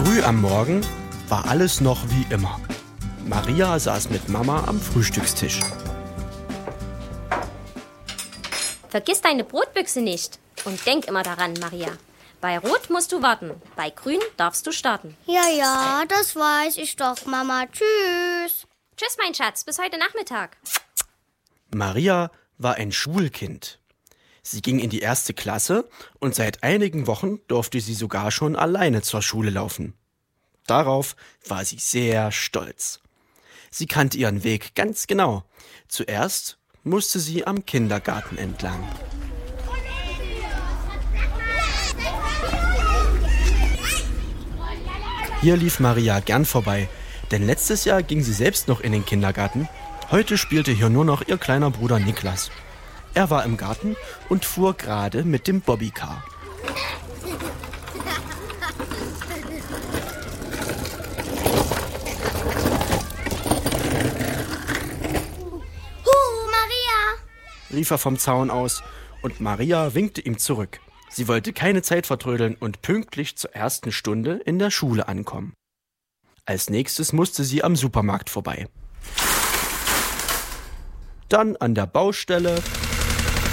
Früh am Morgen war alles noch wie immer. Maria saß mit Mama am Frühstückstisch. Vergiss deine Brotbüchse nicht. Und denk immer daran, Maria. Bei Rot musst du warten, bei Grün darfst du starten. Ja, das weiß ich doch, Mama. Tschüss. Tschüss, mein Schatz, bis heute Nachmittag. Maria war ein Schulkind. Sie ging in die 1. Klasse und seit einigen Wochen durfte sie sogar schon alleine zur Schule laufen. Darauf war sie sehr stolz. Sie kannte ihren Weg ganz genau. Zuerst musste sie am Kindergarten entlang. Hier lief Maria gern vorbei, denn letztes Jahr ging sie selbst noch in den Kindergarten. Heute spielte hier nur noch ihr kleiner Bruder Niklas. Er war im Garten und fuhr gerade mit dem Bobbycar. Maria! Rief er vom Zaun aus und Maria winkte ihm zurück. Sie wollte keine Zeit vertrödeln und pünktlich zur 1. Stunde in der Schule ankommen. Als nächstes musste sie am Supermarkt vorbei. Dann an der Baustelle